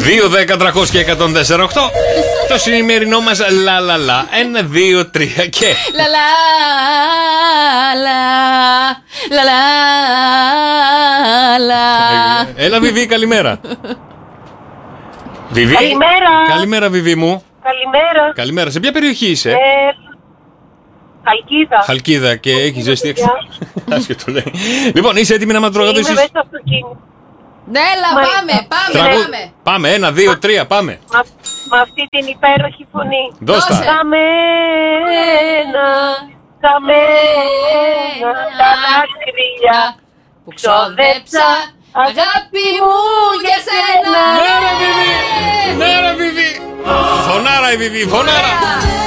2-10-300 και 104-8. Το σημερινό μας λα. 1, 2, 3 και. Λα. Έλα, Βιβί, καλημέρα. Βιβί. Καλημέρα. Καλημέρα, Βιβί μου. Καλημέρα. Καλημέρα. Σε ποια περιοχή είσαι? Χαλκίδα. Χαλκίδα και έχει ζεστή έξω. Άσχετο λέει. Λοιπόν, είσαι έτοιμη να μαντρογαδώσεις? Είμαι μέσα στο αυτοκίνητο. Ναι, έλα, πάμε. Πάμε, 1, 2, 3, πάμε. Με αυτή την υπέροχη φωνή. Δώστα. Καμένα τα δάκρυα Που ξόδεψα, αγάπη μου, για σένα. Ναι ρε Βιβί. Φωνάρα η Βιβί, φωνάρα.